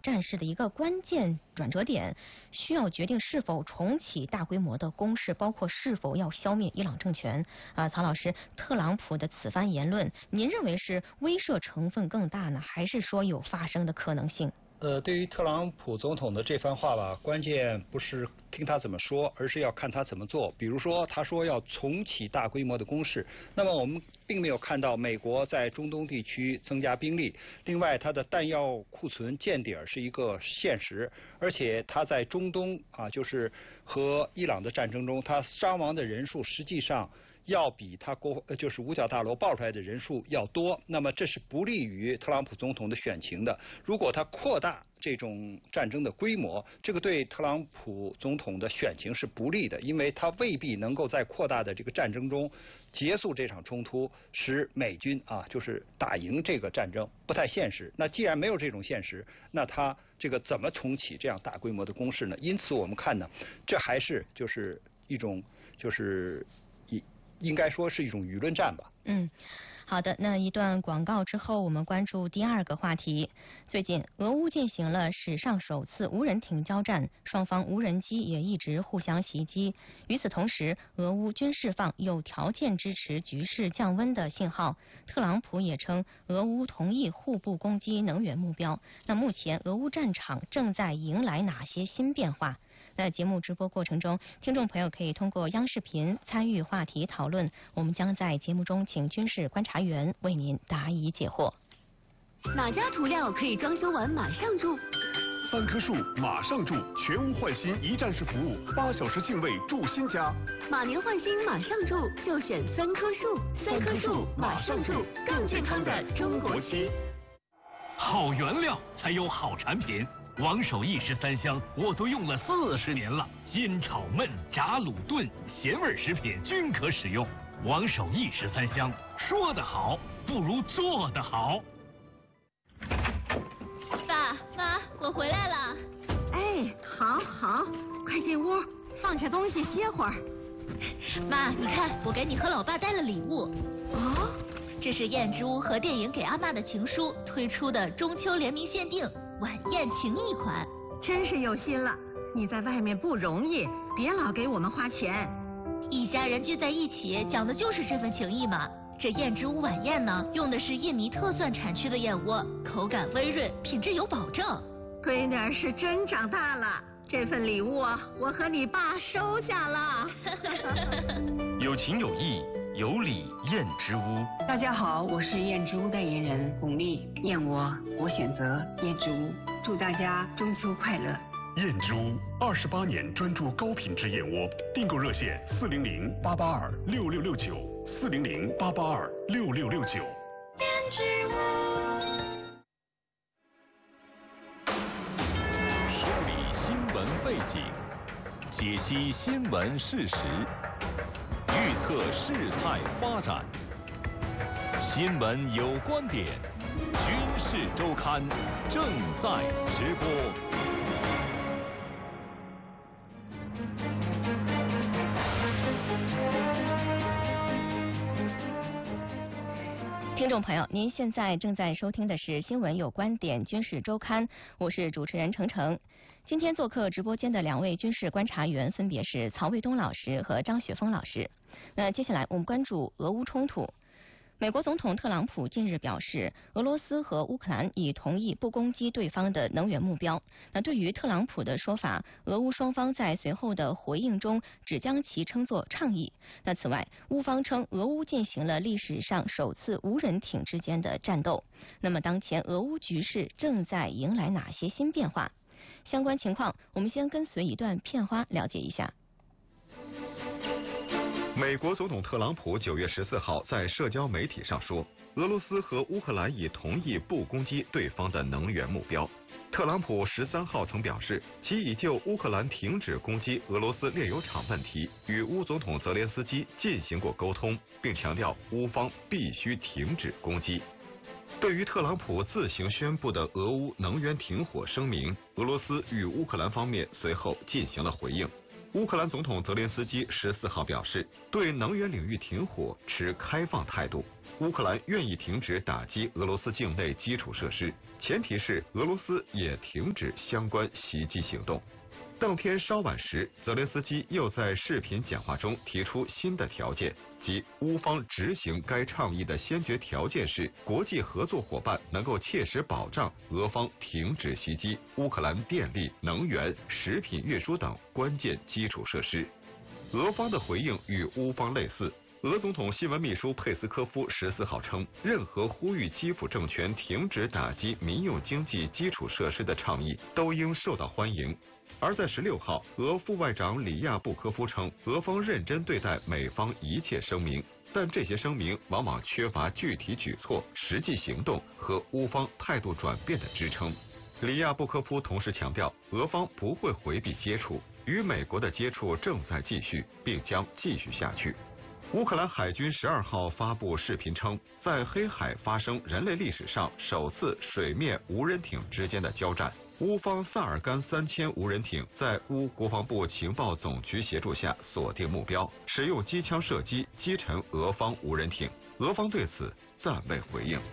战事的一个关键转折点，需要决定是否重启大规模的攻势，包括是否要消灭伊朗政权。曹老师，特朗普的此番言论，您认为是威慑成分更大呢，还是说有发生的可能性？ 对于特朗普总统的这番话吧，关键不是听他怎么说，而是要看他怎么做。比如说，他说要重启大规模的攻势，那么我们并没有看到美国在中东地区增加兵力。另外，他的弹药库存见底是一个现实，而且他在中东就是和伊朗的战争中，他伤亡的人数实际上要比他就是五角大楼爆出来的人数要多，那么这是不利于特朗普总统的选情的。如果他扩大这种战争的规模，这个对特朗普总统的选情是不利的，因为他未必能够在扩大的这个战争中结束这场冲突，使美军就是打赢这个战争，不太现实。那既然没有这种现实，那他这个怎么重启这样大规模的攻势呢？因此我们看呢，这还是就是一种应该说是一种舆论战吧。 好的，那一段广告之后，我们关注第二个话题。最近，俄乌进行了史上首次无人艇交战，双方无人机也一直互相袭击。与此同时，俄乌均释放有条件支持局势降温的信号。特朗普也称，俄乌同意互不攻击能源目标。那目前，俄乌战场正在迎来哪些新变化？那节目直播过程中，听众朋友可以通过央视频参与话题讨论，我们将在节目中请军事观察员为您答疑解惑。 哪家涂料可以装修完马上住 ？3棵树马上住，全屋换新一站式服务，8小时净位住新家。 马年换新马上住，就选3棵树，3棵树马上住，更健康的中国漆。 好原料才有好产品。王守义13香我都用了40年了，煎炒焖炸卤炖咸味食品均可使用。王守义13香，说得好不如做得好。 爸妈，我回来了。 哎，好，快进屋，放下东西歇会儿。 妈，你看，我给你和老爸带了礼物。 哦， 这是燕之屋和电影给阿嬷的情书推出的中秋联名限定晚宴情谊款， 真是有心了。你在外面不容易，别老给我们花钱。 一家人聚在一起，讲的就是这份情谊嘛。这燕之屋晚宴呢，用的是印尼特蒜产区的燕窝，口感温润，品质有保证。 闺女是真长大了，这份礼物我和你爸收下了。 有情有义，有礼燕之屋。 大家好，我是燕之屋代言人巩俐，燕窝我选择燕之屋，祝大家中秋快乐。 燕之屋28年专注高品质燕窝，订购热线400-882-6669，400-882-6669。 燕之屋。 梳理新闻背景，解析新闻事实，预测事态发展。新闻有观点，军事周刊正在直播。 听众朋友，您现在正在收听的是《新闻有观点·军事周刊》，我是主持人程程。今天做客直播间的2位军事观察员分别是曹卫东老师和张雪峰老师。那接下来我们关注俄乌冲突。美国总统特朗普近日表示，俄罗斯和乌克兰已同意不攻击对方的能源目标。那对于特朗普的说法，俄乌双方在随后的回应中只将其称作倡议。那此外，乌方称俄乌进行了历史上首次无人艇之间的战斗。那么当前俄乌局势正在迎来哪些新变化？相关情况，我们先跟随一段片花了解一下。 美国总统特朗普9月14号在社交媒体上说，俄罗斯和乌克兰已同意不攻击对方的能源目标。特朗普13号曾表示，其已就乌克兰停止攻击俄罗斯炼油厂问题与乌总统泽连斯基进行过沟通，并强调乌方必须停止攻击。对于特朗普自行宣布的俄乌能源停火声明，俄罗斯与乌克兰方面随后进行了回应。乌克兰总统泽连斯基14号表示，对能源领域停火持开放态度。 乌克兰愿意停止打击俄罗斯境内基础设施，前提是俄罗斯也停止相关袭击行动。当天稍晚时，泽连斯基又在视频讲话中提出新的条件，即乌方执行该倡议的先决条件是国际合作伙伴能够切实保障俄方停止袭击乌克兰电力、能源、食品运输等关键基础设施。俄方的回应与乌方类似。俄总统新闻秘书佩斯科夫14号称，任何呼吁基辅政权停止打击民用经济基础设施的倡议都应受到欢迎。而在16号，俄副外长里亚布科夫称，俄方认真对待美方一切声明，但这些声明往往缺乏具体举措、实际行动和乌方态度转变的支撑。里亚布科夫同时强调，俄方不会回避接触，与美国的接触正在继续，并将继续下去。乌克兰海军12号发布视频称，在黑海发生人类历史上首次水面无人艇之间的交战。乌方萨尔干3000无人艇在乌国防部情报总局协助下锁定目标，使用机枪射击击沉俄方无人艇。俄方对此暂未回应。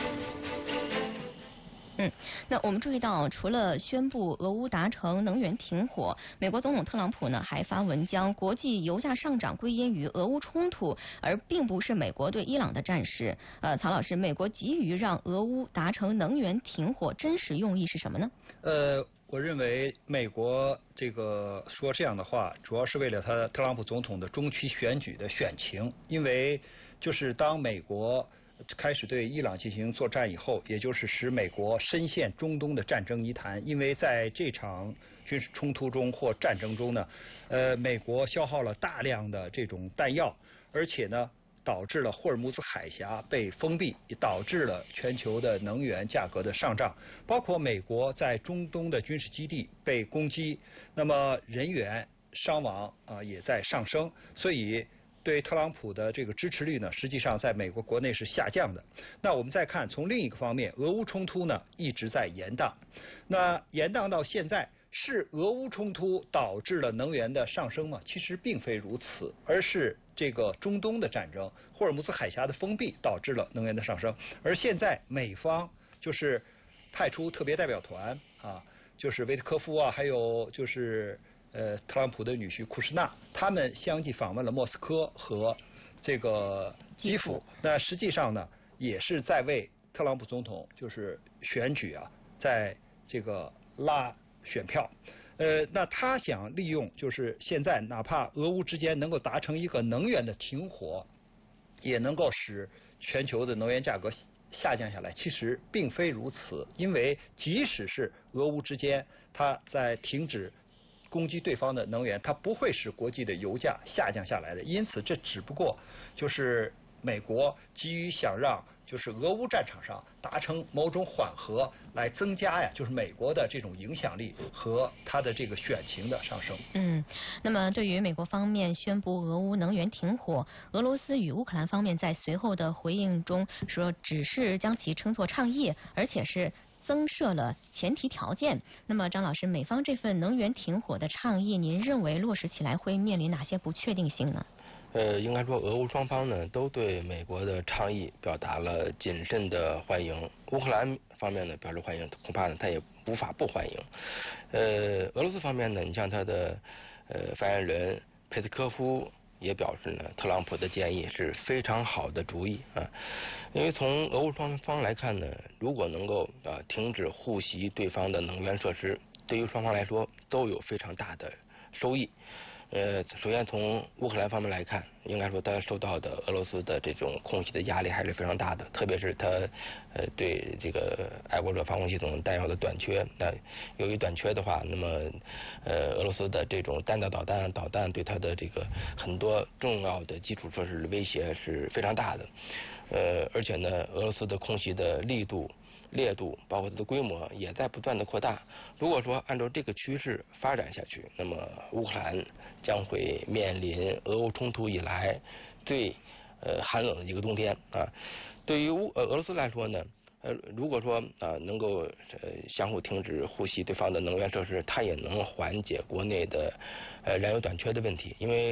那我们注意到，除了宣布俄乌达成能源停火，美国总统特朗普呢还发文将国际油价上涨归因于俄乌冲突，而并不是美国对伊朗的战事。曹老师，美国急于让俄乌达成能源停火，真实用意是什么呢？ 我认为美国这个说这样的话，主要是为了他特朗普总统的中期选举的选情，因为就是当美国开始对伊朗进行作战以后，也就是使美国深陷中东的战争泥潭。因为在这场军事冲突中或战争中呢，美国消耗了大量的这种弹药，而且呢，导致了霍尔木兹海峡被封闭，也导致了全球的能源价格的上涨，包括美国在中东的军事基地被攻击，那么人员伤亡也在上升，所以对特朗普的这个支持率呢，实际上在美国国内是下降的。那我们再看从另一个方面，俄乌冲突呢一直在延宕。那延宕到现在，是俄乌冲突导致了能源的上升吗？其实并非如此，而是这个中东的战争、霍尔木兹海峡的封闭导致了能源的上升。而现在美方就是派出特别代表团就是维特科夫还有就是特朗普的女婿库什纳，他们相继访问了莫斯科和这个基辅。那实际上呢，也是在为特朗普总统就是选举在这个拉选票。那他想利用就是现在哪怕俄乌之间能够达成一个能源的停火，也能够使全球的能源价格下降下来。其实并非如此，因为即使是俄乌之间，它在停止攻击对方的能源，它不会使国际的油价下降下来的。因此，这只不过就是美国急于想让就是俄乌战场上达成某种缓和，来增加就是美国的这种影响力和它的这个选情的上升。 那么对于美国方面宣布俄乌能源停火，俄罗斯与乌克兰方面在随后的回应中说，只是将其称作倡议，而且是增设了前提条件。那么张老师，美方这份能源停火的倡议，您认为落实起来会面临哪些不确定性呢？ 应该说俄乌双方呢都对美国的倡议表达了谨慎的欢迎。乌克兰方面呢表示欢迎，恐怕呢他也无法不欢迎。俄罗斯方面呢，你像他的发言人佩斯科夫也表示呢，特朗普的建议是非常好的主意因为从俄乌双方来看呢，如果能够停止互袭对方的能源设施，对于双方来说都有非常大的收益。首先从乌克兰方面来看，应该说他受到的俄罗斯的这种空袭的压力还是非常大的，特别是他对这个爱国者防空系统弹药的短缺。那由于短缺的话，那么俄罗斯的这种弹道导弹对他的这个很多重要的基础设施的威胁是非常大的。而且呢，俄罗斯的空袭的力度、烈度，包括它的规模也在不断的扩大。如果说按照这个趋势发展下去，那么乌克兰将会面临俄乌冲突以来最寒冷的一个冬天对于俄罗斯来说呢，如果说能够相互停止互袭对方的能源设施，它也能缓解国内的燃油短缺的问题。因为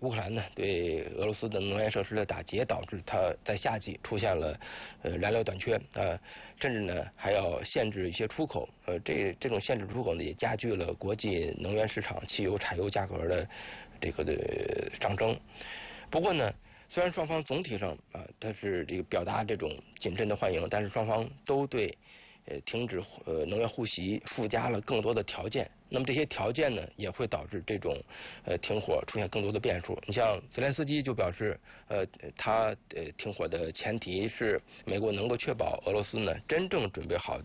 乌克兰呢对俄罗斯的能源设施的打击，导致它在夏季出现了燃料短缺甚至呢还要限制一些出口。这种限制出口呢也加剧了国际能源市场汽油、柴油价格的上升。不过呢，虽然双方总体上它是表达这种谨慎的欢迎，但是双方都对停止能源互袭附加了更多的条件。那么这些条件呢，也会导致这种停火出现更多的变数。你像泽连斯基就表示，他停火的前提是美国能够确保俄罗斯呢真正准备好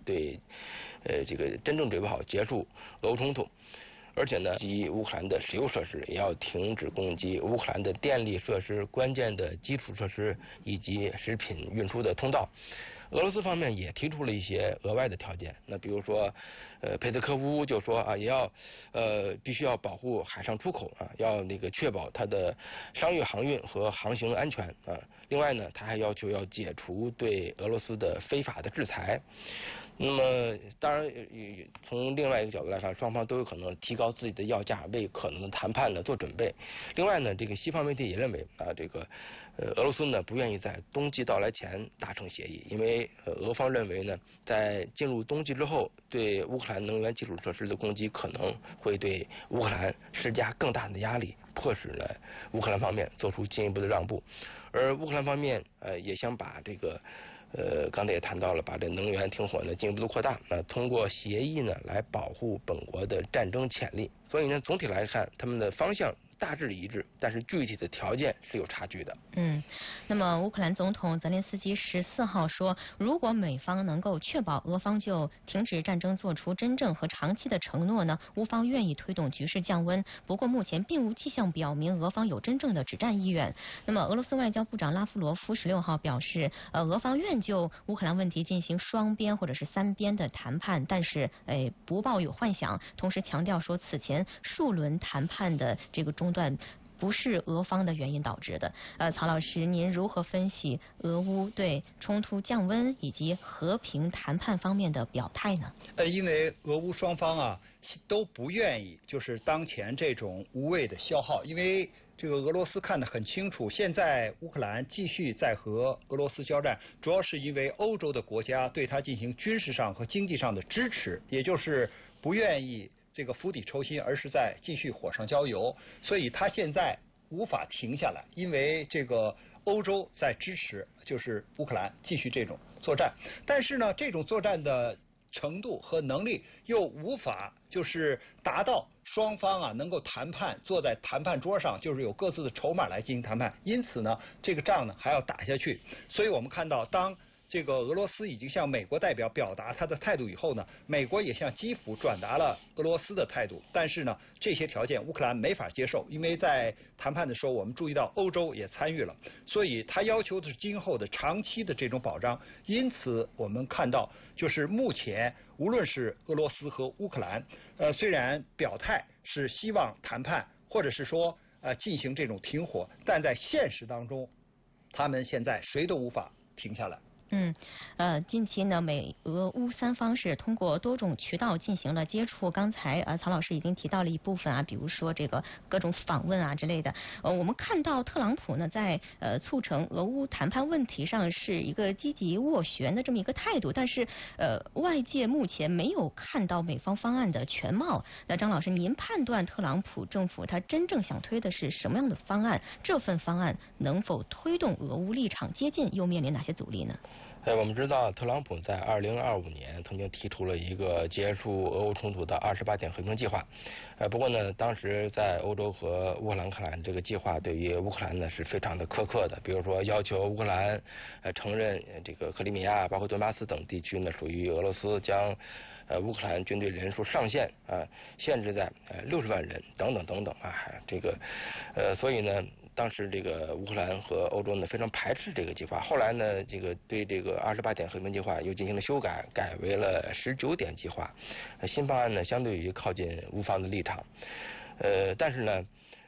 结束俄乌冲突。而且呢，基乌克兰的石油设施也要停止供给乌克兰的电力设施、关键的基础设施以及食品运输的通道。俄罗斯方面也提出了一些额外的条件，那比如说，佩斯科夫就说也要必须要保护海上出口要确保它的商业航运和航行安全另外呢，他还要求要解除对俄罗斯的非法的制裁。那么，当然，从另外一个角度来看，双方都有可能提高自己的要价，为可能的谈判呢做准备。另外呢，西方媒体也认为俄罗斯呢不愿意在冬季到来前达成协议，因为俄方认为呢，在进入冬季之后，对乌克兰能源基础设施的攻击可能会对乌克兰施加更大的压力，迫使呢乌克兰方面做出进一步的让步，而乌克兰方面也想把刚才也谈到了，把这能源停火呢进一步的扩大，通过协议呢来保护本国的战争潜力。所以呢，总体来看，他们的方向大致一致，但是具体的条件是有差距的。 那么乌克兰总统泽连斯基14号说，如果美方能够确保俄方就停止战争做出真正和长期的承诺呢，乌方愿意推动局势降温。不过目前并无迹象表明俄方有真正的止战意愿。那么俄罗斯外交部长拉夫罗夫16号表示，俄方愿就乌克兰问题进行双边或者是三边的谈判，但是不抱有幻想，同时强调说此前数轮谈判的中断不是俄方的原因导致的。曹老师，您如何分析俄乌对冲突降温以及和平谈判方面的表态呢？ 因为俄乌双方都不愿意就是当前这种无谓的消耗，因为俄罗斯看得很清楚，现在乌克兰继续在和俄罗斯交战，主要是因为欧洲的国家对他进行军事上和经济上的支持，也就是不愿意釜底抽薪，而是在继续火上浇油，所以他现在无法停下来，因为欧洲在支持就是乌克兰继续这种作战，但是呢，这种作战的程度和能力又无法就是达到双方能够谈判，坐在谈判桌上，就是有各自的筹码来进行谈判，因此呢，这个仗呢还要打下去。所以我们看到，当俄罗斯已经向美国代表表达他的态度以后呢，美国也向基辅转达了俄罗斯的态度，但是呢，这些条件乌克兰没法接受，因为在谈判的时候，我们注意到欧洲也参与了，所以他要求的是今后的长期的这种保障。因此，我们看到就是目前无论是俄罗斯和乌克兰，虽然表态是希望谈判或者是说进行这种停火，但在现实当中，他们现在谁都无法停下来。 近期呢，美俄乌三方是通过多种渠道进行了接触。刚才曹老师已经提到了一部分比如说各种访问之类的。我们看到特朗普呢在促成俄乌谈判问题上是一个积极斡旋的这么一个态度，但是外界目前没有看到美方方案的全貌。那张老师，您判断特朗普政府他真正想推的是什么样的方案？这份方案能否推动俄乌立场接近，又面临哪些阻力呢？ 我们知道特朗普在2025年曾经提出了一个结束俄乌冲突的28点和平计划，不过呢，当时在欧洲和乌克兰看来，这个计划对于乌克兰呢是非常的苛刻的，比如说要求乌克兰承认克里米亚包括顿巴斯等地区呢属于俄罗斯，将乌克兰军队人数上限限制在60万人等等等等所以呢，当时乌克兰和欧洲呢非常排斥这个计划。后来呢，对28点和平计划又进行了修改，改为了19点计划。新方案呢相对于靠近乌方的立场，但是呢，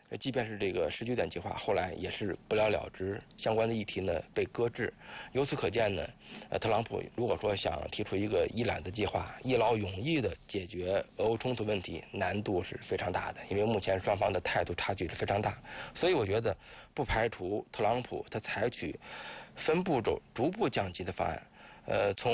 即便是这个19点计划，后来也是不了了之，相关的议题呢被搁置。由此可见呢，特朗普如果说想提出一个一揽子计划，一劳永逸的解决俄欧冲突问题，难度是非常大的，因为目前双方的态度差距是非常大。所以我觉得不排除特朗普他采取分步骤逐步降级的方案，从